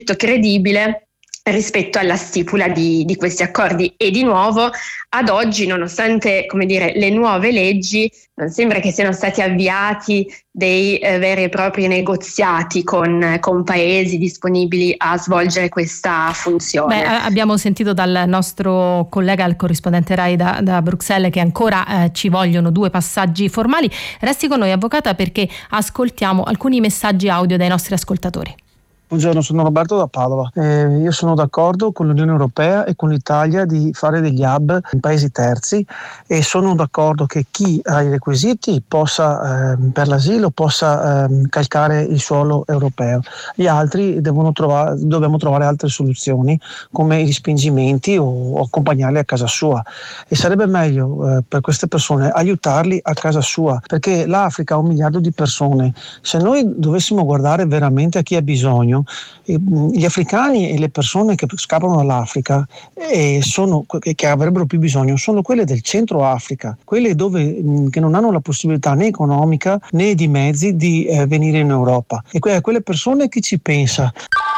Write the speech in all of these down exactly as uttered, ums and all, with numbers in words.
credibile rispetto alla stipula di, di questi accordi. E di nuovo, ad oggi, nonostante, come dire, le nuove leggi, non sembra che siano stati avviati dei eh, veri e propri negoziati con, con paesi disponibili a svolgere questa funzione. Beh, abbiamo sentito dal nostro collega, il corrispondente Rai da, da Bruxelles, che ancora eh, ci vogliono due passaggi formali. Resti con noi, avvocata, perché ascoltiamo alcuni messaggi audio dai nostri ascoltatori. Buongiorno, sono Roberto da Padova. Eh, io sono d'accordo con l'Unione Europea e con l'Italia di fare degli hub in paesi terzi, e sono d'accordo che chi ha i requisiti possa, eh, per l'asilo, possa eh, calcare il suolo europeo. Gli altri devono trovare, dobbiamo trovare altre soluzioni, come i respingimenti o, o accompagnarli a casa sua. E sarebbe meglio eh, per queste persone aiutarli a casa sua, perché l'Africa ha un miliardo di persone. Se noi dovessimo guardare veramente a chi ha bisogno, gli africani e le persone che scappano dall'Africa eh, sono, che avrebbero più bisogno sono quelle del centro Africa, quelle dove, mh, che non hanno la possibilità né economica né di mezzi di eh, venire in Europa, e que- quelle persone che ci pensa.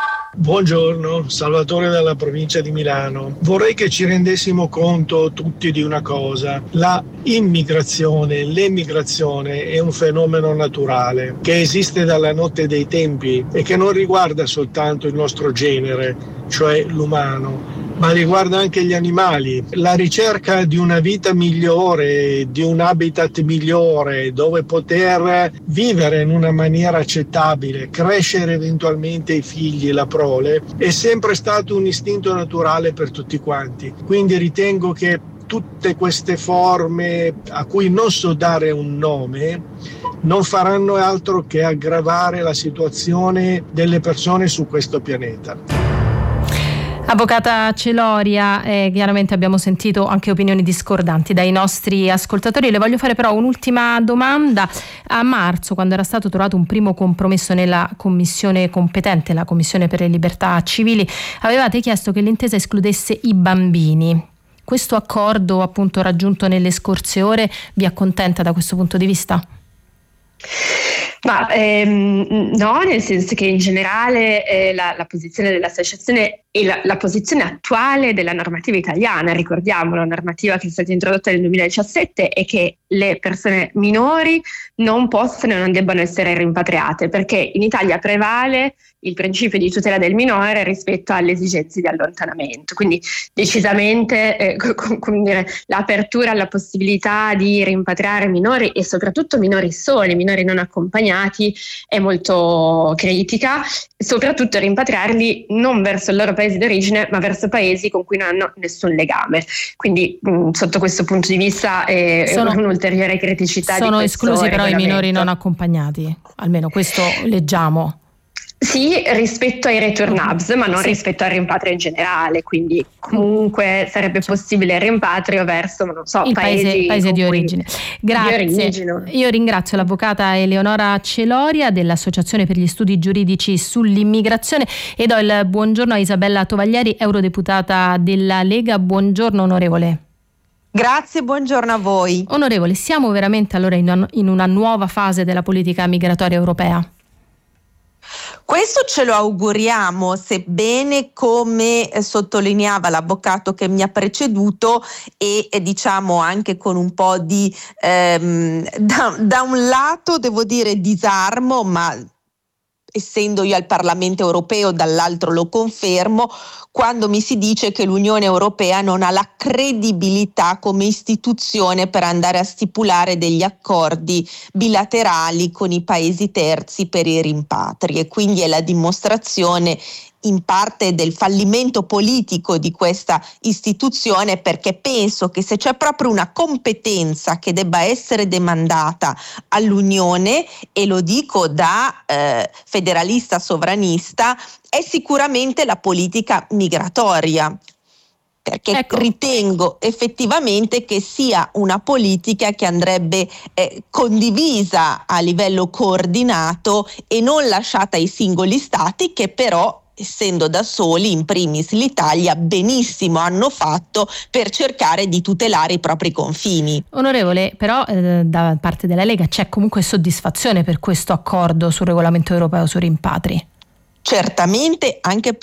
Buongiorno, Salvatore dalla provincia di Milano. Vorrei che ci rendessimo conto tutti di una cosa: la immigrazione, l'emigrazione è un fenomeno naturale che esiste dalla notte dei tempi e che non riguarda soltanto il nostro genere, cioè l'umano, ma riguarda anche gli animali. La ricerca di una vita migliore, di un habitat migliore, dove poter vivere in una maniera accettabile, crescere eventualmente i figli, la prole, è sempre stato un istinto naturale per tutti quanti. Quindi ritengo che tutte queste forme, a cui non so dare un nome, non faranno altro che aggravare la situazione delle persone su questo pianeta. Avvocata Celoria, eh, chiaramente abbiamo sentito anche opinioni discordanti dai nostri ascoltatori. Le voglio fare però un'ultima domanda. A marzo, quando era stato trovato un primo compromesso nella commissione competente, la Commissione per le Libertà Civili, avevate chiesto che l'intesa escludesse i bambini. Questo accordo, appunto, raggiunto nelle scorse ore, vi accontenta da questo punto di vista? Ma ehm, no, nel senso che in generale eh, la, la posizione dell'associazione e la, la posizione attuale della normativa italiana, ricordiamo la normativa che è stata introdotta nel duemiladiciassette, è che le persone minori non possono e non debbano essere rimpatriate, perché in Italia prevale il principio di tutela del minore rispetto alle esigenze di allontanamento. Quindi decisamente eh, con, con dire, l'apertura alla possibilità di rimpatriare minori, e soprattutto minori soli, minori non accompagnati, è molto critica, soprattutto rimpatriarli non verso il loro paese d'origine, ma verso paesi con cui non hanno nessun legame. Quindi mh, sotto questo punto di vista è sono, un'ulteriore criticità. Sono di esclusi però i minori non accompagnati, almeno questo leggiamo. Sì, rispetto ai return hubs, ma non sì. rispetto al rimpatrio in generale, quindi comunque sarebbe possibile il rimpatrio verso, non so, il paesi, paese, paese di origine. Grazie. Di origine. Io ringrazio l'avvocata Eleonora Celoria dell'Associazione per gli Studi Giuridici sull'Immigrazione e do il buongiorno a Isabella Tovaglieri, eurodeputata della Lega. Buongiorno onorevole. Grazie, buongiorno a voi. Onorevole, siamo veramente allora in una nuova fase della politica migratoria europea? Questo ce lo auguriamo, sebbene, come sottolineava l'avvocato che mi ha preceduto, e, e diciamo anche con un po' di ehm, da, da un lato devo dire disarmo, ma essendo io al Parlamento europeo dall'altro lo confermo, quando mi si dice che l'Unione Europea non ha la credibilità come istituzione per andare a stipulare degli accordi bilaterali con i paesi terzi per i rimpatri, e quindi è la dimostrazione in parte del fallimento politico di questa istituzione, perché penso che se c'è proprio una competenza che debba essere demandata all'Unione, e lo dico da eh, federalista sovranista, è sicuramente la politica migratoria, perché ecco. ritengo effettivamente che sia una politica che andrebbe eh, condivisa a livello coordinato e non lasciata ai singoli stati, che però, essendo da soli, in primis l'Italia, benissimo hanno fatto per cercare di tutelare i propri confini. Onorevole, però eh, da parte della Lega c'è comunque soddisfazione per questo accordo sul regolamento europeo sui rimpatri? certamente anche